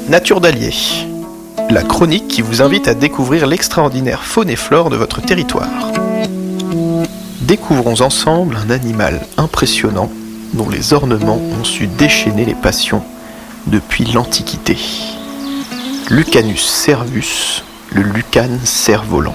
Nature d'Allier, la chronique qui vous invite à découvrir l'extraordinaire faune et flore de votre territoire. Découvrons ensemble un animal impressionnant dont les ornements ont su déchaîner les passions depuis l'Antiquité. Lucanus cervus, le lucane cerf-volant.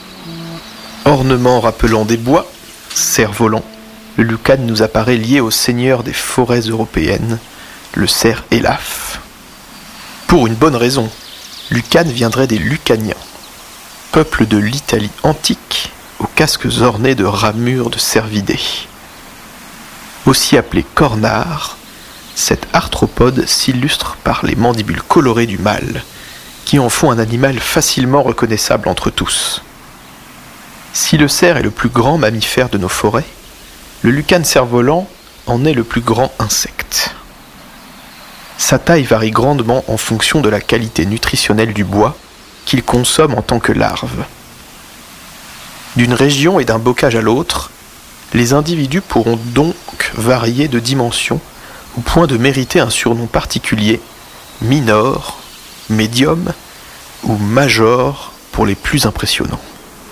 Ornement rappelant des bois, cerf-volant, le lucane nous apparaît lié au seigneur des forêts européennes, le cerf élaphe. Pour une bonne raison, lucane viendrait des Lucaniens, peuple de l'Italie antique, aux casques ornés de ramures de cervidés. Aussi appelé cornard, cet arthropode s'illustre par les mandibules colorées du mâle, qui en font un animal facilement reconnaissable entre tous. Si le cerf est le plus grand mammifère de nos forêts, le lucane cerf-volant en est le plus grand insecte. Sa taille varie grandement en fonction de la qualité nutritionnelle du bois qu'il consomme en tant que larve. D'une région et d'un bocage à l'autre, les individus pourront donc varier de dimension au point de mériter un surnom particulier, minor, médium ou major pour les plus impressionnants.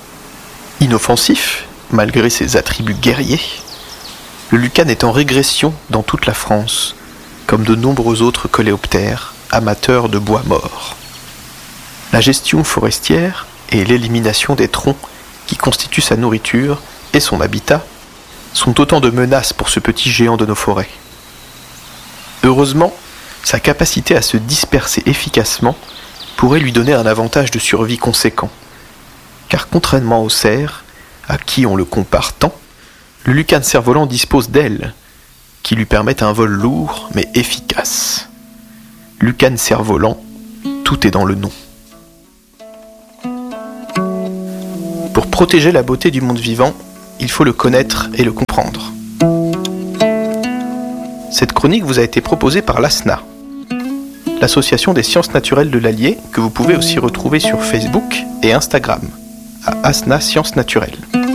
Inoffensif, malgré ses attributs guerriers, le lucane est en régression dans toute la France, comme de nombreux autres coléoptères amateurs de bois mort. La gestion forestière et l'élimination des troncs qui constituent sa nourriture et son habitat sont autant de menaces pour ce petit géant de nos forêts. Heureusement, sa capacité à se disperser efficacement pourrait lui donner un avantage de survie conséquent, car contrairement au cerf, à qui on le compare tant, le lucane cerf-volant dispose d'ailes, qui lui permettent un vol lourd mais efficace. Lucane cerf-volant, tout est dans le nom. Pour protéger la beauté du monde vivant, il faut le connaître et le comprendre. Cette chronique vous a été proposée par l'ASNA, l'association des sciences naturelles de l'Allier, que vous pouvez aussi retrouver sur Facebook et Instagram, à ASNA Sciences Naturelles.